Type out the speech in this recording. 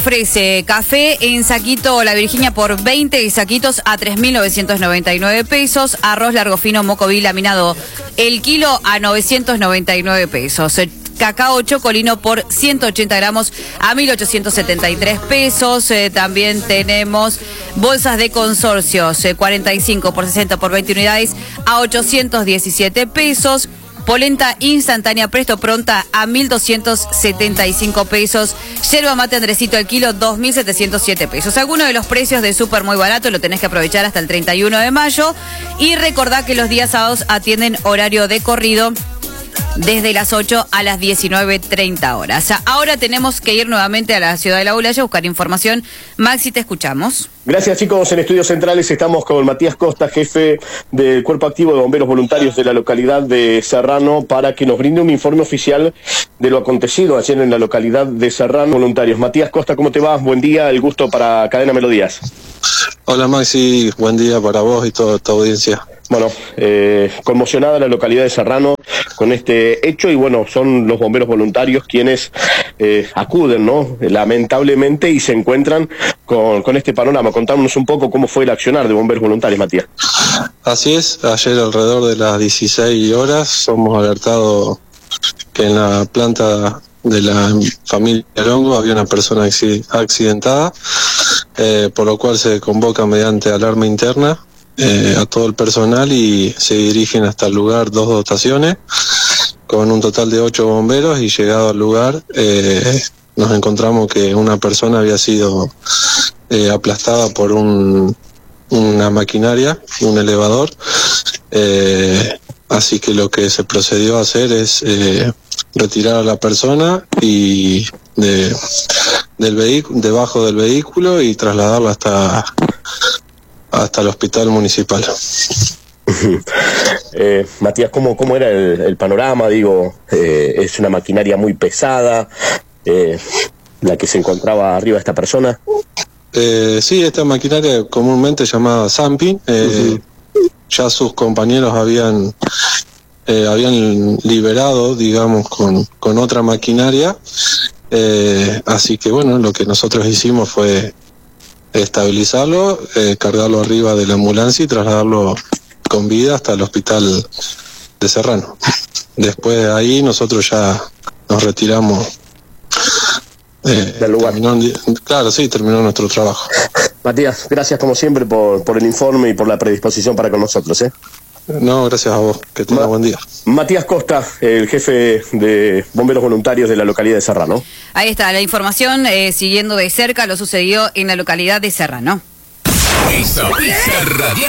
Ofrece café en saquito La Virginia por 20 saquitos a 3.999 pesos. Arroz largo fino Mocoví laminado el kilo a 999 pesos. Cacao chocolino por 180 gramos a 1.873 pesos. También tenemos bolsas de consorcios, 45 por 60 por 20 unidades a 817 pesos. Polenta instantánea Presto Pronta a 1.275 pesos. Yerba mate Andresito al kilo, 2.707 pesos. Algunos de los precios de súper muy barato lo tenés que aprovechar hasta el 31 de mayo. Y recordá que los días sábados atienden horario de corrido desde las 8 a las 19:30 horas. Ahora tenemos que ir nuevamente a la ciudad de La Olaya a buscar información. Maxi, te escuchamos. Gracias, chicos. En Estudios Centrales estamos con Matías Costa, jefe del Cuerpo Activo de Bomberos Voluntarios de la localidad de Serrano, para que nos brinde un informe oficial de lo acontecido ayer en la localidad de Serrano. Voluntarios. Matías Costa, ¿cómo te va? Buen día, el gusto para Cadena Melodías. Hola Maxi, buen día para vos y toda tu audiencia. Bueno, conmocionada la localidad de Serrano con este hecho y bueno, son los bomberos voluntarios quienes acuden, ¿no? Lamentablemente, y se encuentran con este panorama. Contámonos un poco cómo fue el accionar de bomberos voluntarios, Matías. Así es, ayer alrededor de las 16 horas somos alertados que en la planta de la familia Longo había una persona accidentada, por lo cual se convoca mediante alarma interna a todo el personal y se dirigen hasta el lugar 2 dotaciones con un total de 8 bomberos, y llegado al lugar nos encontramos que una persona había sido aplastada por una maquinaria, un elevador, así que lo que se procedió a hacer es retirar a la persona y debajo del vehículo y trasladarla hasta el hospital municipal. Matías, ¿cómo era el panorama? Digo, es una maquinaria muy pesada, la que se encontraba arriba de esta persona. Sí, esta maquinaria comúnmente llamada Zampi, ya sus compañeros habían liberado, digamos, con otra maquinaria, así que bueno, lo que nosotros hicimos fue estabilizarlo, cargarlo arriba de la ambulancia y trasladarlo con vida hasta el hospital de Serrano. Después de ahí nosotros ya nos retiramos del lugar. Terminó nuestro trabajo. Matías, gracias como siempre por el informe y por la predisposición para con nosotros. No, gracias a vos, que tengas buen día. Matías Costa, el jefe de bomberos voluntarios de la localidad de Serrano. Ahí está la información, siguiendo de cerca lo sucedido en la localidad de Serrano. Esa pizza radial.